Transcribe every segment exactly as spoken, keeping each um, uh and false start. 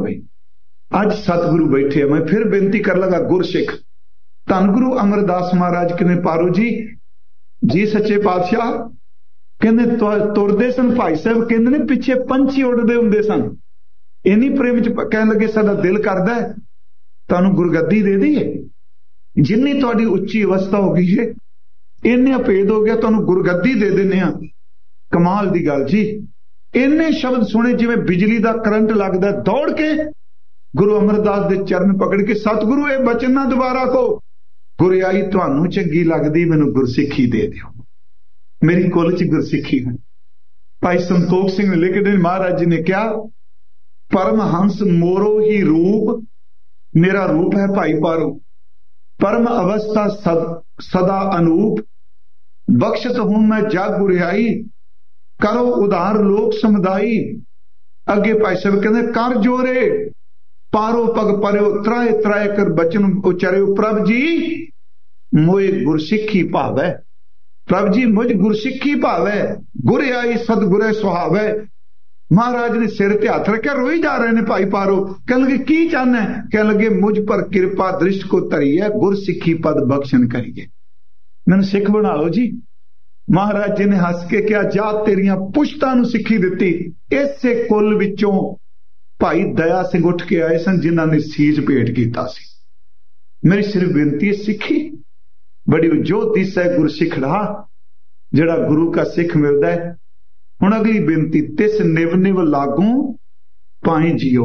होए। अज सतगुरु बैठे, मैं फिर बेनती कर लगा गुरसिख धन गुरु अमरदास महाराज कहने पारो जी जी सच्चे पातशाह कहने तुरदे सन भाई साहब कहते ने पिछे पंछी उड़ते होंगे सन, इन्नी प्रेम च कह लगे साडा दिल करदा है तुहानू गुरगद्दी दे दईए, जिन्नी तुहाडी उच्ची अवस्था हो गई है इन्ने भेद हो गया तुहानू गुरगद्दी दे देने आ। कमाल दी गल जी, इन्ने शब्द सुने जिवें बिजली दा करंट लगदा, दौड़ के गुरु अमरदास दे चरण पकड़ के सतगुरु ये बचन ना दोबारा को, गुरियाई तुहानू चंगी लगदी मैनू गुरसिक्खी दे दिओ। मेरी कुल च गुरसिक्खी है। भाई संतोख सिंह ने लिखते महाराज जी ने क्या, परमहंस मोरो ही रूप, मेरा रूप है भाई पारो, परम अवस्था सद, सदा अनूप, बख्शत हूं मैं जग गुरियाई, करो उधार लोक समुदाई। अगे भाई साहब कहते कर जोरे पारो पग परयो, त्राए त्राए कर बचन उचरियो, प्रभ जी मोए गुरसिक्खी भावै, प्रभ जी मुझ गुरसिक्खी भावै, गुर आई सतगुरे सुहावै। महाराज ने सिर ते हाथ रखा, रोई जा रहे ने भाई पारो, कह लगे की चाहना है, कह लगे मुझ पर कृपा दृष्ट को तरी है, गुरसिक्खी पद बख्शन करिए, मैनू सिख बना लो जी। महाराज जी ने हस के क्या, जा तेरियां पुश्तां नू सिक्खी दिती, इसे कुल विचों भाई दया सिंह उठ के आए सन जिन्हां ने सीज भेंट कीता सी। मेरी सिर्फ बेनती है, सिक्खी बड़ी उजोत दिसै गुरसिखड़ा, जड़ा गुरु का सिख मिलता है। हुण अगली बेनती, तिस निव निव लागू पाए जियो।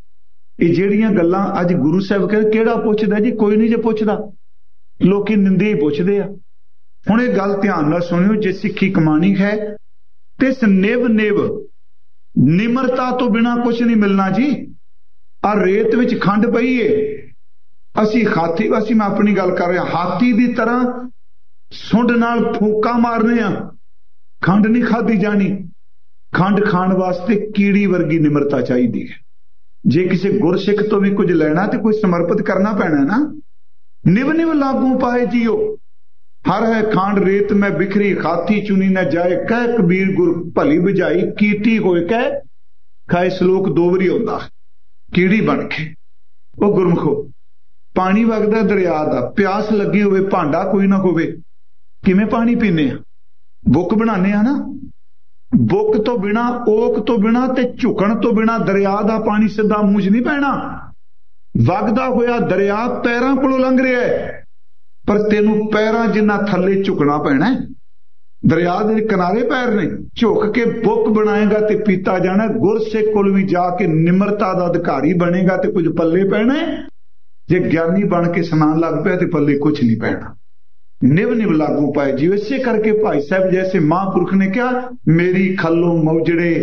ये ਜਿਹੜੀਆਂ ਗੱਲਾਂ ਅੱਜ गुरु साहब कहते ਕਿਹੜਾ ਪੁੱਛਦਾ जी, कोई नहीं जे ਪੁੱਛਦਾ, लोकी निंदे ही पुछदे आ। हुण ਇਹ ਗੱਲ ध्यान नाल सुनियो, जे सिक्खी कमानी है तिस निव निव, निमरता तो बिना कुछ नहीं मिलना जी। आ रेत विच खंड पई है, असी हाथी, असी मैं अपनी गल कर रहा, हाथी की तरह सुंड नाल फूका मारने आ, खंड नहीं खाधी जानी। खंड खाण वास्ते कीड़ी वर्गी निमरता चाहिए है। जे किसी गुरसिख तो भी कुछ लेना तो कोई समर्पित करना पैना ना। निव निव लागू पाए जियो, हर है खांड रेत में बिखरी, हाथी चुनी न जाए, कह कबीर गुर भली बुझाई, कीटी होए कह खाए। श्लोक दो बारी आउंदा, कीड़ी बन के। वो गुरमुखो पानी वगदा दरिया दा, प्यास लगी होवे, भांडा कोई ना होवे, किवें पानी पीने आ, बुक बनाने आ ना। बुक तो बिना, ओक तो बिना ते झुकण तो बिना दरिया दा पानी सीधा मूंह च नहीं पैना। वगदा होया दरिया पैरां कोलों लंघ रहा है, पर तेनू पैरां जिन्ना थले झुकना पैना है। दरिया दे किनारे पैर ने, झुक के बुक बनाएगा ते पीता जाना। गुरसिख कोल भी जाके निमरता दा अधिकारी बनेगा ते कुछ पल्ले पैना है। जे ज्ञानी बन के सुनान लग पिया ते पल्ले कुछ नहीं पैना। निव निव लागू पाए जी। इसे करके भाई साहब जैसे महापुरुष ने क्या, मेरी खल्लों मौजड़े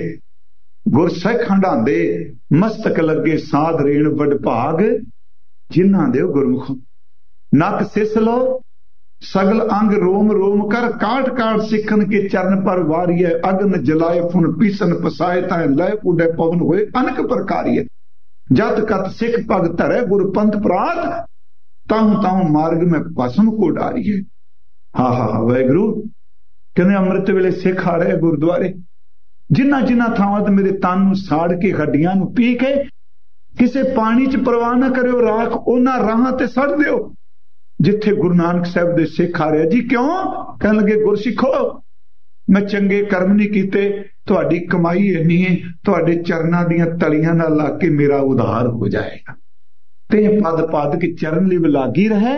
गुरसिख हंडांदे, मस्तक लगे साध रेण वड भाग, जिन्हां दे गुरमुख नक सिस लो सगल अंग रोम रोम कर, काट काट सिखन के चरण पर वारिय, अग्न जलाए फुन पीसन पसाए, ताए लय उडे पवन होए अनक प्रकारिय। जत कत सिख पग धरे गुर पंथ प्रात, ताहू ताहू मार्ग में भस्म को डारिए। हा हा हा वाहिगुरु कहने अमृत वेले सिख आ रहे गुरुद्वारे, जिन्ना जिन्ना थावां ते मेरे तन नूं साड़ के हड्डियां नूं पी के, किसे पानी च परवाह ना करियो राख, उन्हां राहां ते सड़ दिओ जिथे गुरु नानक साहब दे सिख आ रहे जी। क्यों कहन लगे, गुरसिखो मैं चंगे कर्म नहीं कीते, तुहाडी कमाई इन्नी है, तुहाडे चरनां दीयां तलियां नाल लग के मेरा उद्धार हो जाएगा। ते पद पद के चरण लिव लागी रहे,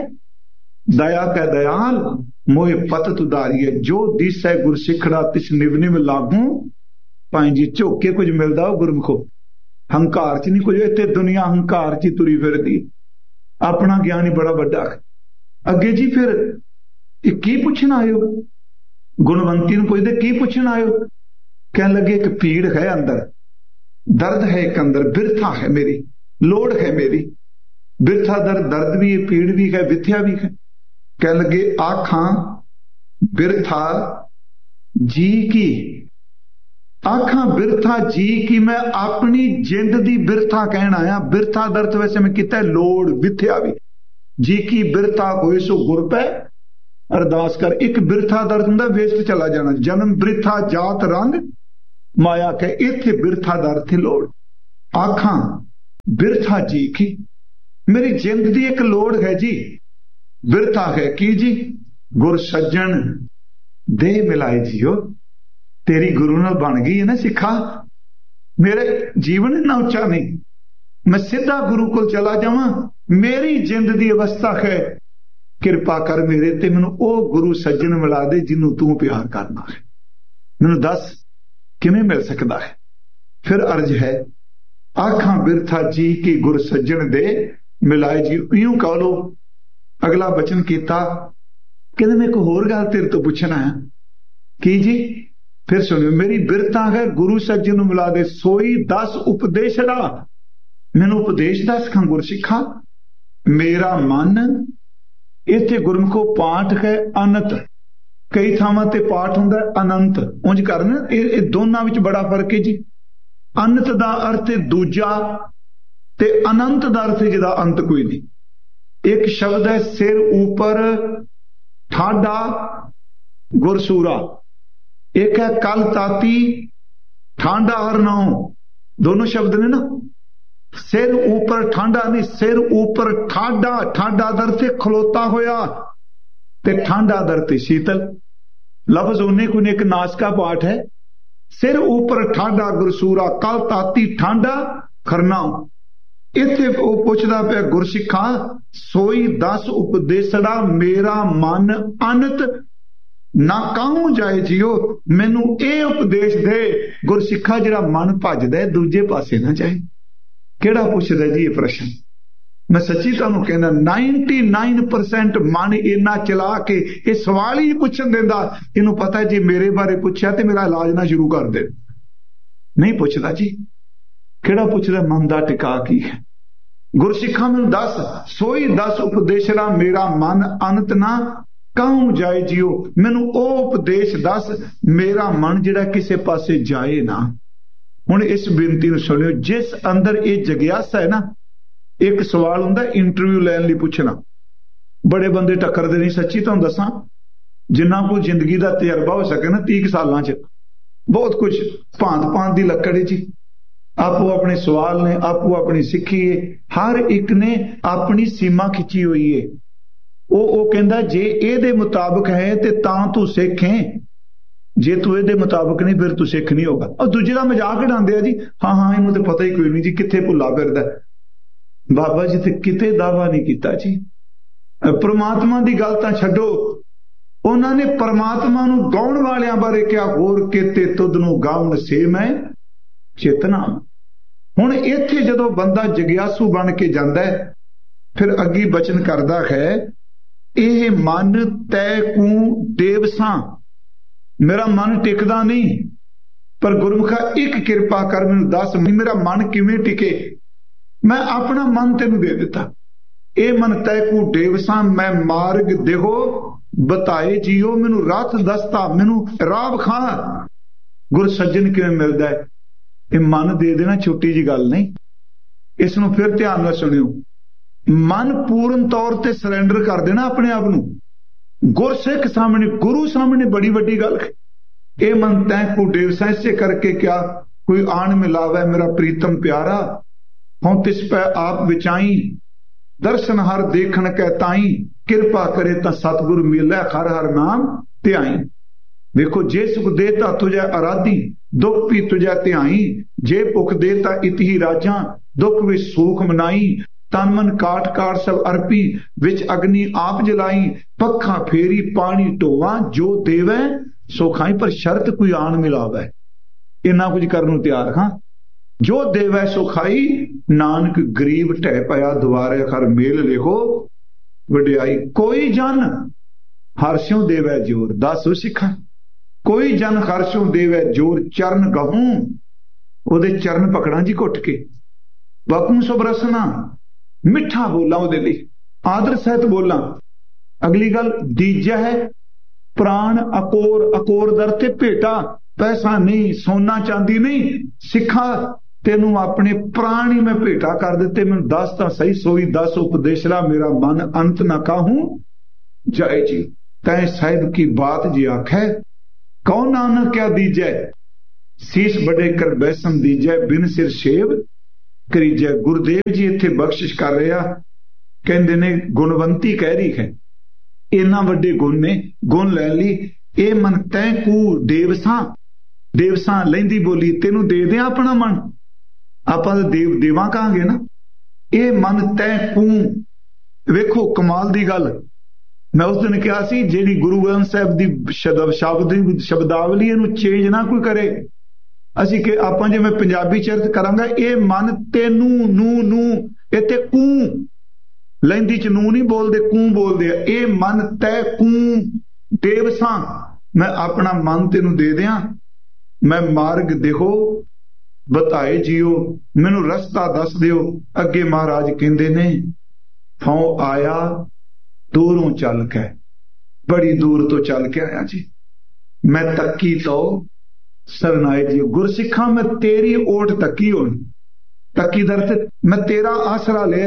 दया कै दयाल मोए पतत उदारिए। जो दिसै गुरसिखड़ा तिस निव निव लागू पाए जी। झोके कुछ मिलदा हो गुरमुखो, हंकार च नहीं कुछ। इत्थे दुनिया हंकार च तुरी फिरदी, अपना ज्ञान ही बड़ा बड़ा। अगे जी फिर की पुछना आयो, गुणवंती नूं पुछदे की पुछना आयो। कहने लगे एक पीड़ है अंदर, दर्द है एक अंदर, बिरथा है मेरी, लोड़ है मेरी। बिरथा दर्द, दर्द भी है, पीड़ भी है, विथ्या भी है। कह लगे आखां बिरथा जी की, आखां बिरथा जी की, मैं अपनी जिंद दी बिरथा कहना आया। बिरथा दर्द वैसे मैं किता लोड़ विथ्या भी, जी की बिरथा होए सो गुर पै अरदास कर। एक बिरथा दर्द हुंदा वेस्ट चला जाना, जन्म बिरथा जात रंग माया के, इत्थे बिरथा दर्द थी लोड़। आखां बिरथा जी की मेरी जिंद दी एक लोड़ है जी। बिरथा है की जी, गुर सज्जन दे मिलाए जियो। तेरी गुरु नाल बन गई है ना सिखा, मेरे जीवन इन्ना उच्चा नहीं, मैं सीधा गुरु को चला जावां, मेरी जिंद दी अवस्था है, किरपा कर मेरे ते मैनू ओ गुरु सज्जन मिला दे जिन्हों तू प्यार करना है। मैनू दस किवें मिल सकता है। फिर अर्ज है, आखा बिरथा जी की गुर सज्जन दे मिलाए जी। यूं कह लो, अगला बचन किया, कहते मैं एक होर गल तेरे तो पूछना है की जी। फिर सुनियो, मेरी बिरथा है गुरु सज्जन मिला दे, सोई दस उपदेशड़ा, मैनू उपदेश दस खां गुर सिखा। मेरा मन, इत्थे गुरमुखो पाठ है अनंत, कई थावां ते पाठ हुंदा अनंत, उंज करना ये दोनों विच बड़ा फर्क है जी। अनंत दा अर्थ है दूजा, ते अनंत दा अर्थ है जिहदा अंत कोई नहीं। एक शब्द है सिर ऊपर ठाडा गुरसूरा, एक है कल ताती ठांडा हरनाओ, दोनों शब्द ने ना। सिर ऊपर ठांडा नहीं, सिर ऊपर ठाडा, ठाडा दर से खलोता होया ते ठांडा दर ते शीतल। लफ्ज उन्हें को एक नास का पाठ है। सिर ऊपर ठाडा गुरसूरा, कल ताती ठांडा खरनाओ। इत्थे वो पुछदा पिया गुरसिखा, सोई दस उपदेसड़ा, मेरा मन अनत ना काहू जाए जियो। मैनू ए उपदेश दे गुरसिखा जिहड़ा मन भजदा है दूजे पासे ना जाए। केड़ा पुछदा जी ये प्रश्न? मैं सच्ची तुहानू कहना निन्यानवे परसेंट मन इन्ना चला के ये सवाल ही पुछन देंदा, इनू पता है जी मेरे बारे पुछया ते मेरा इलाज ना शुरू कर दे। नहीं पुछदा जी, केड़ा पुछदा मन दा टिका की है। गुरसिखा मैनू दस, सोई दस उपदेशड़ा, मेरा मन अनंत ना काहू जाए जियो। मैनू ओ उपदेश दस, मेरा मन जिहड़ा किसे पासे जाए ना। हुण इस बेनती नूं सुनियो, जिस अंदर ये जगियासा है ना, एक सवाल हुंदा इंटरव्यू लैण लई पुछना, बड़े बंदे टक्करदे नहीं। सच्ची तुहानूं दसां, जिन्ना कोई जिंदगी का तजर्बा हो सके ना तीह सालां च, बहुत कुछ भांत भांत की लकड़ जी। आपो अपने सवाल ने, आपो अपनी सिक्खी है, हर एक ने अपनी सीमा खिंची हुई है। वो वो कहता जे ए मुताबिक है ते तां तू सिख है, जे तू ए मुताबिक नहीं फिर तू सिख नहीं होगा। और दूजे का मजाक उड़ाते जी, हाँ हाँ इन्हों तो पता ही कोई नहीं जी, कित्थे भुला फिरदा। बाबा जी ते किते दावा नहीं किया जी। परमात्मा की गल तां छड्डो, उन्होंने परमात्मा नूं गाउण वालियां बारे क्या, होर केते तुद नूं गाउण से मैं चेतना। हुण इत्थे जदों बंदा जगियासू बन के जांदा है, फिर अगी बचन करदा है, यह मन तै कू देवसां, मेरा मन टिकदा नहीं, पर गुरमुखा एक किरपा कर मैनूं दस मेरा मन किवें टिके। मैं अपना मन तेनू दे दिता, ए मन तै कू देवसां, मैं मार्ग देहो बताए जियो। मैनू रात दसता, मैनू राह विखा। गुर सज्जन किवें मिलदा है, ये मन दे देना छोटी जी गल नहीं। इसनूं फिर ध्यान नाल सुनियो, मन पूर्ण तौर ते सरेंडर कर देना अपने आप नूं गुरसिख सामने, गुरु सामने बड़ी वड्डी गल है। ए मन तै कू देवसां, इसे करके क्या कोई आन मिलावे मेरा प्रीतम प्यारा, हों तिस पै आप विचाई, दर्शन हर देखण कै ताई, किरपा करे तां सतगुरु मिलै हर हर नाम ध्याई। देखो जे सुख देता तुझे आराधी, दुख भी तुझे ध्याई, जे भुख देता इति राजा, दुख विच सूख मनाई, तन मन काट काट सब अर्पी, विच अग्नि आप जलाई, पखा फेरी पानी ढोवा, जो देवै सो खाई। पर शर्त कोई आन मिलावे, इन्ना कुछ करन तैयार हाँ। जो देवै सो खाई, नानक गरीब ढह पाया, दुआरे हर मेल लिखो वडियाई। कोई जन हर्षों देवै जोर, दस सिखा कोई जन हर्षों देवै जोर, चरण गहूं ओदे चरण पकड़ा जी घुट के, बकूं सब रसना, मिठा बोला ओदे लई, आदर सहित बोला। अगली गल दीजा है, प्राण अकोर, अकोर दर ते भेटा, पैसा नहीं सोना चांदी नहीं, सिखा तेनू अपने प्राण ही मैं भेटा कर दिते, मैं दस तां सही, सोई दस उपदेशरा, मेरा मन अंत ना काहूं जाए जी। तै साहिब की बात जी आखै, कौन नानक क्या दीजै, शीश बड़े कर बैसम दीजै, बिन सिर शेव ਕਰੀਜੈ। ਗੁਰਦੇਵ ਜੀ ਇੱਥੇ ਬਖਸ਼ਿਸ਼ ਕਰ ਰਿਹਾ, ਕਹਿੰਦੇ ਨੇ ਗੁਣਵੰਤੀ ਕਹਿ ਰਹੀ ਹੈ, ਇਹਨਾਂ ਵੱਡੇ ਗੁਣ ਨੇ, ਗੁਣ ਲੈ ਲਈ। ਇਹ ਮਨ ਤੈ ਕੂ ਦੇਵਸਾਂ, ਦੇਵਸਾਂ ਲੈਂਦੀ ਬੋਲੀ, ਤੈਨੂੰ ਦੇ ਦਿਆਂ ਆਪਣਾ ਮਨ, ਆਪਾਂ ਤਾਂ ਦੇਵ ਦੇਵਾਂ ਕਹਾਂਗੇ ਨਾ। ਇਹ ਮਨ ਤੈ ਕੂ, ਵੇਖੋ ਕਮਾਲ ਦੀ ਗੱਲ। ਮੈਂ ਉਸ ਦਿਨ ਕਿਹਾ ਸੀ ਜਿਹੜੀ ਗੁਰੂ ਗ੍ਰੰਥ ਸਾਹਿਬ ਦੀ ਸ਼ਬਦ ਸ਼ਬਦ ਸ਼ਬਦਾਵਲੀ ਇਹਨੂੰ ਚੇਂਜ ਨਾ ਕੋਈ ਕਰੇ। ਅਸੀਂ ਕਿ ਆਪਾਂ ਜਿਵੇਂ ਪੰਜਾਬੀ ਚਰਤ ਕਰਾਂਗਾ, ਇਹ ਮਨ ਤੈਨੂੰ ਨੂੰ ਨੂੰ, ਇੱਥੇ ਕੂ ਲੈਂਦੀ ਚ ਨੂੰ ਨਹੀਂ ਬੋਲਦੇ, ਕੂ ਬੋਲਦੇ ਆ। ਇਹ ਮਨ ਤੈ ਕੂ ਦੇਵਸਾਂ, ਮੈਂ ਆਪਣਾ ਮਨ ਤੈਨੂੰ ਦੇ ਦਿਆਂ। ਮੈਂ ਮਾਰਗ ਦੇਖੋ ਬਤਾਏ ਜੀਓ, ਮੈਨੂੰ ਰਸਤਾ ਦੱਸ ਦਿਓ। ਅੱਗੇ ਮਹਾਰਾਜ ਕਹਿੰਦੇ ਨੇ, ਹਉ ਆਇਆ ਦੂਰੋਂ ਚੱਲ ਕੇ, ਬੜੀ ਦੂਰ ਤੋਂ ਚੱਲ ਕੇ ਆਇਆ ਜੀ। ਮੈਂ ਤੱਕੀ ਤੋਂ ਸਰਨਾਏ ਜੀ, ਗੁਰਸਿੱਖਾਂ ਮੈਂ ਤੇਰੀ ਓਟ ਤੱਕੀ ਹੋਣੀ, ਤੱਕੀ ਦਰਤ ਮੈਂ ਤੇਰਾ ਆਸਰਾ ਲਿਆ।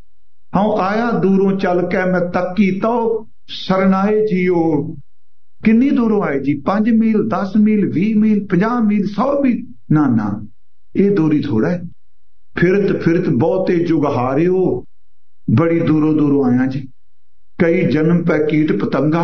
ਹਉ ਆਇਆ ਦੂਰੋਂ ਚੱਲ ਕੇ, ਮੈਂ ਤੱਕੀ ਤੋਂ ਸਰਨਾਏ ਜੀਓ। ਕਿੰਨੀ ਦੂਰੋਂ ਆਏ ਜੀ? ਪੰਜ ਮੀਲ, ਦਸ ਮੀਲ, ਵੀਹ ਮੀਲ, ਪੰਜਾਹ ਮੀਲ, ਸੌ ਮੀਲ? ਨਾ ਨਾ, ਇਹ ਦੂਰੀ ਥੋੜਾ ਹੈ। ਫਿਰਤ ਫਿਰਤ ਬਹੁਤੇ ਜੁਗ ਹਾਰਿਓ, ਬੜੀ ਦੂਰੋਂ ਦੂਰੋਂ ਆਇਆ ਜੀ। ਕਈ ਜਨਮ ਪੈ ਕੀਟ ਪਤੰਗਾ,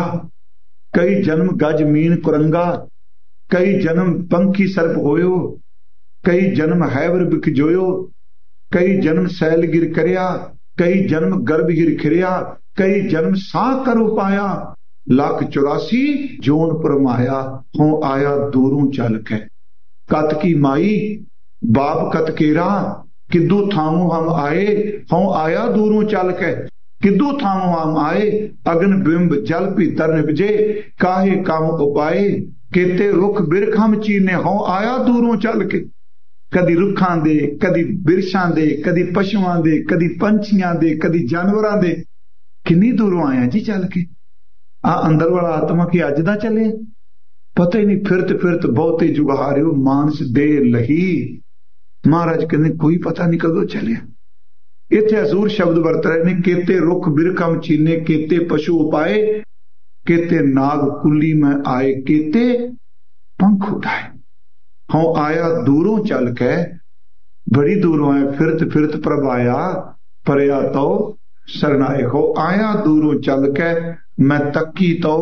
ਕਈ ਜਨਮ ਗਜ ਮੀਨ ਕੁਰੰਗਾ, ਕਈ ਜਨਮ ਪੰਖੀ ਸਰਪ ਹੋਇਓ, ਕਈ ਜਨਮ ਹੈਵਰ ਬਿਕ ਜੋਇਓ, ਕਈ ਜਨਮ ਸੈਲ ਗਿਰ ਕਰਿਆ, ਕਈ ਜਨਮ ਗਰਭ ਗਿਰ ਖਿਰਿਆ, ਕਈ ਜਨਮ ਸਾਹ ਕਰੋ ਪਾਇਆ, ਲੱਖ ਚੁਰਾਸੀ ਜੋਨ ਪਰਮਾਇਆ। ਹੋ ਆਇਆ ਦੂਰੋਂ ਚੱਲ ਕੇ, ਕਤ ਕੀ ਮਾਈ ਬਾਪ ਕਤ ਕੇਰਾ, ਕਿੱਦੂ ਥਾਮੋਂ ਹਮ ਆਏ। ਹੋ ਆਇਆ ਦੂਰੋਂ ਚੱਲ ਕੇ, किदू थामो हम आए, अग्न बिंब जल भीतर निपजे, काहे काम उपाए, केते रुख बिरख हम चीने। हो आया दूरों चल के, कदी रुखां दे, कदी बिरछां दे, कदी पशुआं दे, कदी पंछियां दे, कदी जानवरां दे। किन्नी दूरों आया जी चल के। आ अंदर वाला आत्मा की अज दा चले, पता ही नहीं। फिरत फिरत बहुते जुगहारियो, मानस दे लही। महाराज कहते कोई पता नहीं कदों चलिया। इत्थे हजूर शब्द वरत रहे ने, केते रुख बिरखम चीने, केते पशु उपाए, केते नाग कुली में आए, केते पंख उठाए। हों आया दूरों चल के, बड़ी दूरों आया, फिरत फिरत प्रभ आया, परया तो सरनाए। हो आया दूरों चल के, मैं तकी तो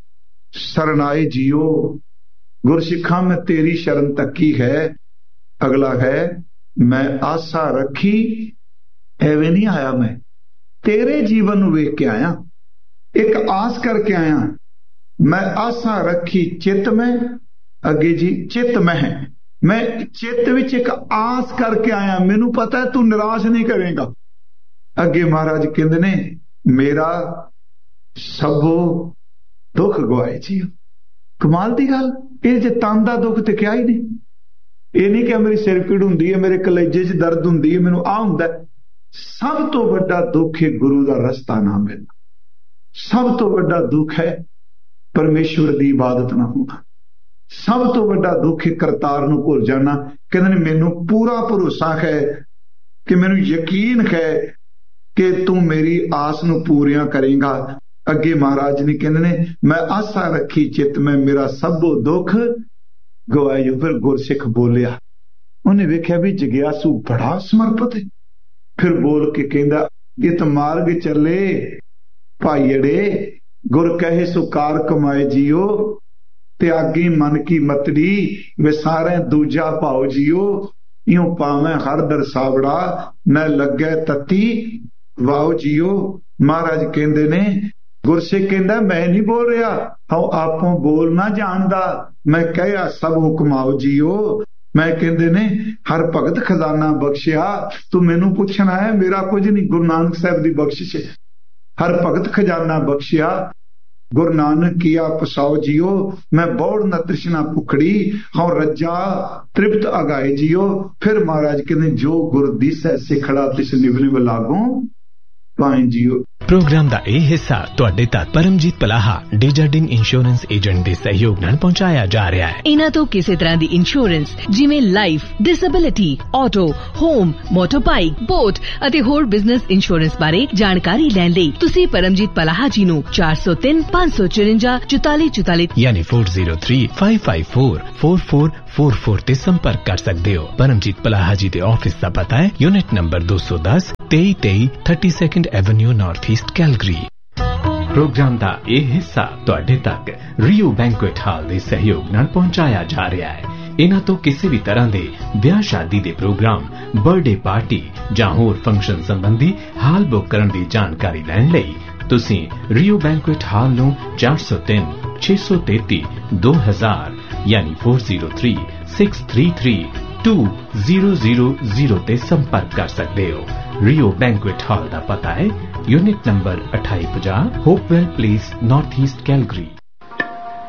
सरनाए जियो। गुरसिखा में तेरी शरण तकी है। अगला है, मैं आशा रखी, एवं नहीं आया, मैं तेरे जीवन वेख के आया, एक आस करके आया। मैं आशा रखी चित में, अगे जी चित में है, मैं चित विच एक आस करके आया, मैनू पता है तू निराश नहीं करेगा। अगे महाराज कहते ने, मेरा सबो दुख गवाए जी। कमाल की गल, ये जे तन दा दुख ते क्या ही नहीं। ये नहीं कि मेरी सिर पीड़ हुंदी है, मेरे कलेजे च दर्द हुंदी है, मैनू आ हुंदा है। सब तो बड़ा दुख है गुरु का रस्ता ना मिलना। सब तो बड़ा दुख है परमेश्वर की इबादत ना होना। सब तो बड़ा दुख है करतार नूं भुल जाना। कहते ने मैनू पूरा भरोसा है कि मैनू यकीन है कि तू मेरी आस नूं पूरियां करेगा। अगे महाराज ने कहते ने, मैं आशा रखी चित में, मेरा सबो दुख गवायो। फिर गुरसिख बोलिया, उन्हें वेख्या भी जगियासू बड़ा समर्पित है। फिर बोल के कहंदा, इत मार्ग चले भाईड़े, गुर कहे सुकार कमाए जियो। त्यागी मन की मतड़ी, विसारे दूजा भाव जियो। यूं पावे हर दर सावड़ा, न लगे तती वाओ जियो। महाराज कहंदे ने, गुरसिख कहंदा मैं नहीं बोल रहा, हां आपों बोल ना जानदा, मैं कहा सब हुक्माओ जियो। मैं कहते ने, हर भगत खजाना बख्शिया। तू मैनू पूछना है, मेरा कुछ नहीं, गुरु नानक साहब की बख्शिश है। हर भगत खजाना बख्शिया, गुरु नानक किया पसाओ जियो। मैं बौड़ न तृष्णा भुखड़ी, हाँ रजा तृप्त अगाए जियो। फिर महाराज कहते, जो गुर दिसै सिखड़ा तिस निभ निभ लागो। ਭਾਵੇਂ ਜੀਓ। ਪ੍ਰੋਗਰਾਮ ਦਾ ਇਹ ਹਿੱਸਾ ਤੁਹਾਡੇ ਤੱਕ ਪਰਮਜੀਤ ਪਲਾਹਾ ਡੇਜਰਡਿੰਗ ਇੰਸ਼ੋਰੈਂਸ ਏਜੰਟ ਦੇ ਸਹਿਯੋਗ ਨਾਲ ਪਹੁੰਚਾਇਆ ਜਾ ਰਿਹਾ ਹੈ। ਇਹਨਾਂ ਤੋਂ ਕਿਸੇ ਤਰ੍ਹਾਂ ਦੀ ਇੰਸ਼ੋਰੈਂਸ ਜਿਵੇਂ life, disability, auto, home, ਮੋਟਰਬਾਈਕ, boat ਅਤੇ ਹੋਰ ਬਿਜ਼ਨਸ ਇੰਸ਼ੋਰੈਂਸ ਬਾਰੇ ਜਾਣਕਾਰੀ ਲੈਣ ਲਈ ਤੁਸੀਂ ਪਰਮਜੀਤ ਪਲਾਹਾ ਜੀ ਨੂੰ ਚਾਰ ਸੌ ਤਿੰਨ ਪੰਜ ਸੌ ਚੁਰੰਜਾ ਚੁਤਾਲੀ ਚੁਤਾਲੀ ਯਾਨੀ ਚਾਰ ਜ਼ੀਰੋ ਤਿੰਨ ਪੰਜ ਪੰਜ ਚਾਰ ਚਾਰ ਚਾਰ ਚਾਰ ਚਾਰ ਤੇ ਸੰਪਰਕ ਕਰ ਸਕਦੇ ਹੋ। ਪਰਮਜੀਤ ਪਲਾਹਾ ਜੀ ਦੇ ਆਫਿਸ ਦਾ ਪਤਾ ਹੈ ਯੂਨਿਟ ਨੰਬਰ ਦੋ ਸੌ ਦਸ ਤੇਈ ਤੇਈ thirty-second avenue north East Calgary. Programme ਦਾ ਇਹ ਹਿੱਸਾ ਤੁਹਾਡੇ ਤੱਕ ਰੀਓ ਬੈਂਕੁਏਟ ਹਾਲ ਦੇ ਸਹਿਯੋਗ ਨਾਲ ਪਹੁੰਚਾਇਆ ਜਾ ਰਿਹਾ ਹੈ। ਇਹਨਾਂ ਤੋਂ ਕਿਸੇ ਵੀ ਤਰ੍ਹਾਂ ਦੇ ਵਿਆਹ ਸ਼ਾਦੀ ਦੇ ਪ੍ਰੋਗਰਾਮ, ਬਰਥਡੇ ਪਾਰਟੀ ਜਾਂ ਹੋਰ ਫੰਕਸ਼ਨ ਸੰਬੰਧੀ ਹਾਲ ਬੁੱਕ ਕਰਨ ਦੀ ਜਾਣਕਾਰੀ ਲੈਣ ਲਈ ਤੁਸੀਂ ਰੀਓ ਬੈਂਕੁਏਟ ਹਾਲ ਨੂੰ ਚਾਰ ਸੌ ਤਿੰਨ ਛੇ ਸੌ ਤੇਤੀ ਦੋ ਹਜ਼ਾਰ ਯਾਨੀ ਚਾਰ ਜ਼ੀਰੋ ਤਿੰਨ ਛੇ ਤਿੰਨ ਤਿੰਨ ਦੋ ਜ਼ੀਰੋ ਜ਼ੀਰੋ ਜ਼ੀਰੋ ਤੇ ਸੰਪਰਕ ਕਰ ਸਕਦੇ ਹੋ। ਰੀਓ ਬੈਂਕੁਏਟ ਹਾਲ ਦਾ ਪਤਾ ਹੈ ਯੂਨਿਟ ਨੰਬਰ ਅਠਾਈ ਪੰਜਾਹ ਹੋਪਵੈਲ ਪਲੇਸ ਨਾਰਥ ਈਸਟ ਕੈਲਗਰੀ।